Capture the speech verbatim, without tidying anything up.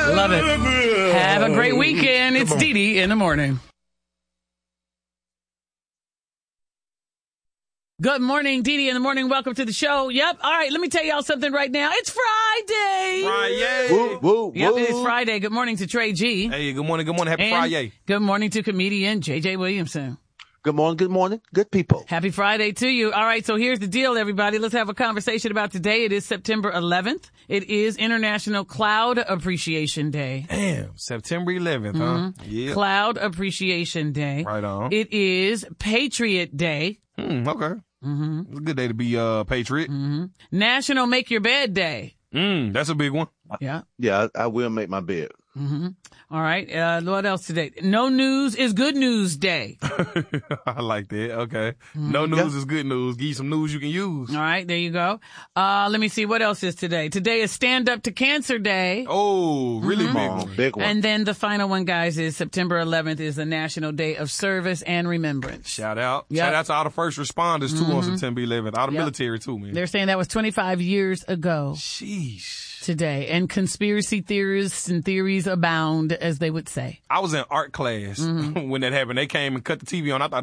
Love it. Have a great weekend. It's Dee Dee in the morning. Good morning, Dee Dee in the morning. Welcome to the show. Yep. All right. Let me tell y'all something right now. It's Friday. Friday. Woo, woo, Yep. woo. It is Friday. Good morning to Trey G. Hey, good morning. Good morning. Happy And Friday. good morning to comedian J J Williamson. Good morning, good morning, good people. Happy Friday to you. All right, so here's the deal, everybody. Let's have a conversation about today. It is September eleventh. It is International Cloud Appreciation Day. Damn. September eleventh, huh? Yeah. Cloud Appreciation Day. Right on. It is Patriot Day. Hmm, okay. Mm-hmm. It's a good day to be a uh, patriot. Mm-hmm. National Make Your Bed Day. Mm, that's a big one. Yeah. Yeah, I, I will make my bed. Mm-hmm. All right. Uh, what else today? No News is Good News Day. I like that. Okay. Mm-hmm. No news yeah. is good news. Give you some news you can use. All right. There you go. Uh, let me see. What else is today? Today is Stand Up to Cancer Day. Oh, really Mm-hmm. big one. Big one. And then the final one, guys, is September eleventh is the National Day of Service and Remembrance. Shout out. Yep. Shout out to all the first responders, too, Mm-hmm. on September eleventh. All the Yep. military, too, man. They're saying that was twenty-five years ago. Sheesh. Today. And conspiracy theorists and theories abound, as they would say. I was in art class mm-hmm. when that happened. They came and cut the T V on. I thought